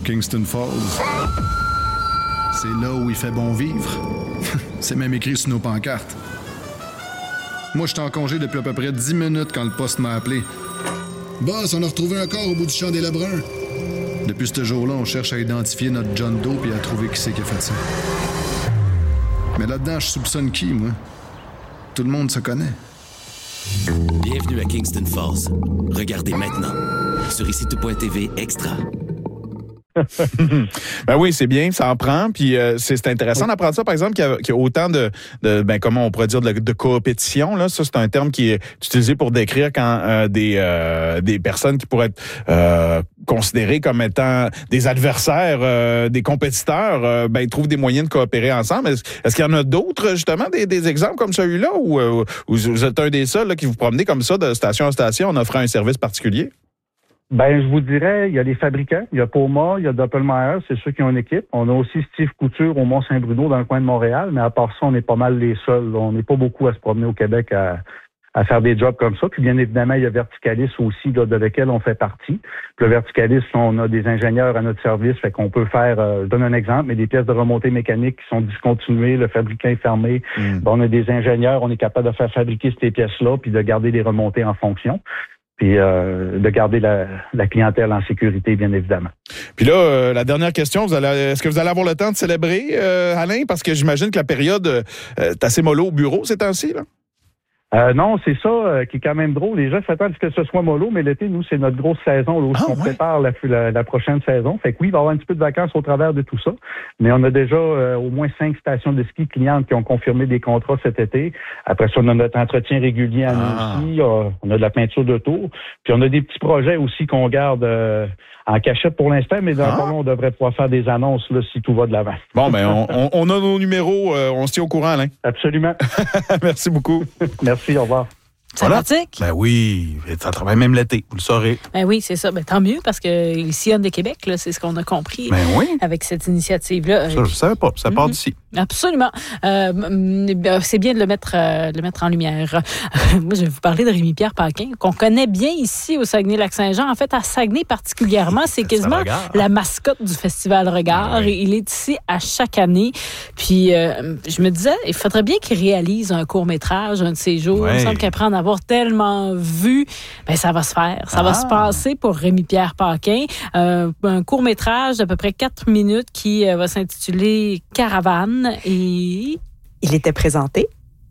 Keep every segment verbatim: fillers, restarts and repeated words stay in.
Kingston Falls. C'est là où il fait bon vivre. C'est même écrit sur nos pancartes. Moi, j'étais en congé depuis à peu près dix minutes quand le poste m'a appelé. Boss, on a retrouvé un corps au bout du champ des Lebrun. Depuis ce jour-là, on cherche à identifier notre John Doe et à trouver qui c'est qui a fait ça. Mais là-dedans, je soupçonne qui, moi? Tout le monde se connaît. Bienvenue à Kingston Falls. Regardez maintenant sur ici tout point t v Extra. Ben oui, c'est bien, ça en prend. Puis euh, c'est, c'est intéressant oui. d'apprendre ça, par exemple, qu'il y a, qu'il y a autant de, de, ben comment on pourrait dire, de, de coopétition. Là, ça, c'est un terme qui est utilisé pour décrire quand euh, des euh, des personnes qui pourraient être euh, considérées comme étant des adversaires, euh, des compétiteurs, euh, ben ils trouvent des moyens de coopérer ensemble. Est-ce, est-ce qu'il y en a d'autres, justement, des, des exemples comme celui-là, ou euh, vous êtes un des seuls là, qui vous promenez comme ça de station en station en offrant un service particulier? Ben, je vous dirais, il y a les fabricants, il y a Poma, il y a Doppelmayr, c'est ceux qui ont une équipe. On a aussi Steve Couture au Mont-Saint-Bruno dans le coin de Montréal, mais à part ça, on est pas mal les seuls. On n'est pas beaucoup à se promener au Québec à, à faire des jobs comme ça. Puis bien évidemment, il y a Verticalis aussi, là, de lequel on fait partie. Puis le Verticalis, on a des ingénieurs à notre service, fait qu'on peut faire, euh, je donne un exemple, mais des pièces de remontée mécanique qui sont discontinuées, le fabricant est fermé. Mm. Ben, on a des ingénieurs, on est capable de faire fabriquer ces pièces-là, puis de garder les remontées en fonction. Puis euh, de garder la, la clientèle en sécurité, bien évidemment. Puis là, euh, la dernière question, vous allez, est-ce que vous allez avoir le temps de célébrer, euh, Alain? Parce que j'imagine que la période euh, est assez mollo au bureau ces temps-ci, là? Euh, non, c'est ça euh, qui est quand même drôle. Les gens s'attendent à ce que ce soit mollo, mais l'été, nous, c'est notre grosse saison là, où ah, on ouais. prépare la, la, la prochaine saison. Fait que oui, il va y avoir un petit peu de vacances au travers de tout ça. Mais on a déjà euh, au moins cinq stations de ski clientes qui ont confirmé des contrats cet été. Après ça, on a notre entretien régulier à ah. nous aussi. Euh, on a de la peinture de tour. Puis on a des petits projets aussi qu'on garde euh, en cachette pour l'instant, mais dans ah. le temps, on devrait pouvoir faire des annonces là, si tout va de l'avant. Bon, ben on, on, on a nos numéros. Euh, on se tient au courant, Alain. Absolument. Merci beaucoup. Merci, au revoir. Voilà. Sympathique. Ben oui, ça travaille même l'été, vous le saurez. Ben oui, c'est ça. Ben tant mieux, parce qu'ils sillonnent de Québec, là, c'est ce qu'on a compris ben oui. avec cette initiative-là. Ça, je ne savais pas, ça part mm-hmm. d'ici. Absolument. Euh, c'est bien de le mettre, euh, de le mettre en lumière. Moi, je vais vous parler de Rémi-Pierre Paquin, qu'on connaît bien ici au Saguenay-Lac-Saint-Jean. En fait, à Saguenay particulièrement, c'est quasiment la mascotte du Festival Regard. Ah oui. Il est ici à chaque année. Puis, euh, je me disais, il faudrait bien qu'il réalise un court-métrage un de ces jours. Oui. Il me semble qu'après en avoir tellement vu, ben ça va se faire. Ça ah. va se passer pour Rémi-Pierre Paquin. Euh, un court-métrage d'à peu près quatre minutes qui euh, va s'intituler Caravane. Et il était présenté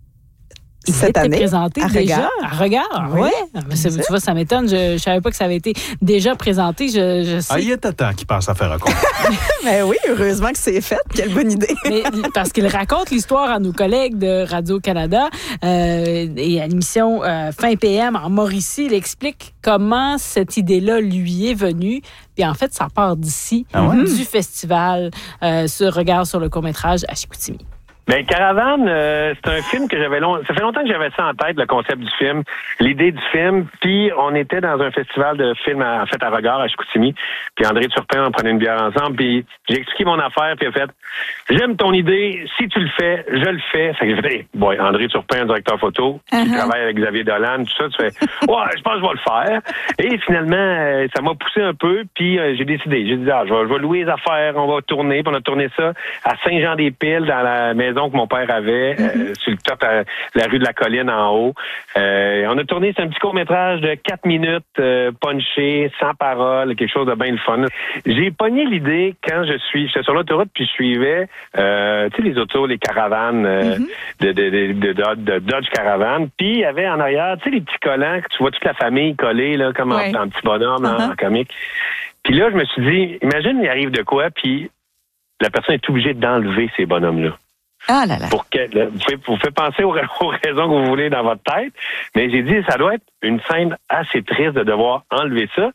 il cette était année présenté à déjà Regard. à Regard. Oui. Ouais. Tu vois, ça m'étonne. Je ne savais pas que ça avait été déjà présenté. Je, je sais. Ah, il y a temps qu'il pense à faire un concours. Mais oui, heureusement que c'est fait. Quelle bonne idée. Mais, parce qu'il raconte l'histoire à nos collègues de Radio-Canada euh, et à l'émission euh, Fin P M en Mauricie. Il explique comment cette idée-là lui est venue. Puis en fait, ça part d'ici, ah ouais? du festival euh, sur Regard sur le court-métrage à Chicoutimi. Ben Caravane, euh, c'est un film que j'avais long... Ça fait longtemps que j'avais ça en tête, le concept du film, l'idée du film. Puis on était dans un festival de films à, en fait à Regard à Chicoutimi. Puis André Turpin, on prenait une bière ensemble. Puis j'ai expliqué mon affaire. Puis il a fait, j'aime ton idée. Si tu le fais, je le fais. Fait que j'ai fait, hey, boy, André Turpin, directeur photo, uh-huh. qui travaille avec Xavier Dolan, tout ça. Tu fais, ouais, je pense que je vais le faire. Et finalement, euh, ça m'a poussé un peu. Puis euh, j'ai décidé, j'ai dit, ah, je vais, je vais louer les affaires. On va tourner. Puis on a tourné ça à Saint-Jean-des-Piles dans la maison que mon père avait, mm-hmm. euh, sur le top, à la rue de la Colline en haut. Euh, on a tourné, c'est un petit court-métrage de quatre minutes, euh, punché, sans parole, quelque chose de bien le fun. J'ai pogné l'idée quand je suis, j'étais sur l'autoroute puis je suivais, euh, tu sais, les autos, les caravanes euh, mm-hmm. de, de, de, de, de, de Dodge Caravan. Puis il y avait en arrière, tu sais, les petits collants que tu vois toute la famille collée, là, comme ouais. en, en petit bonhomme, uh-huh. en, en comique. Puis là, je me suis dit, imagine, il arrive de quoi, puis la personne est obligée d'enlever ces bonhommes-là. Ah là là. Pour que, là, vous, faites, vous faites penser aux, aux raisons que vous voulez dans votre tête, mais j'ai dit, ça doit être une scène assez triste de devoir enlever ça.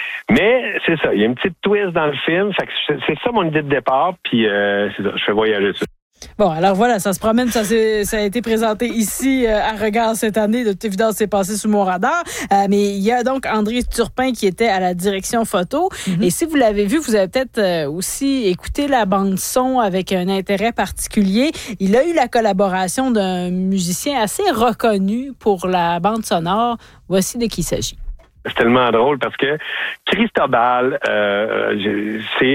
Mais c'est ça, il y a une petite twist dans le film, fait que c'est, c'est ça mon idée de départ, puis euh, c'est ça, je fais voyager ça. Bon, alors voilà, ça se promène, ça, c'est, ça a été présenté ici euh, à Regard cette année. De toute évidence, c'est passé sous mon radar. Euh, mais il y a donc André Turpin qui était à la direction photo. Mm-hmm. Et si vous l'avez vu, vous avez peut-être euh, aussi écouté la bande-son avec un intérêt particulier. Il a eu la collaboration d'un musicien assez reconnu pour la bande sonore. Voici de qui il s'agit. C'est tellement drôle parce que Cristobal, euh, c'est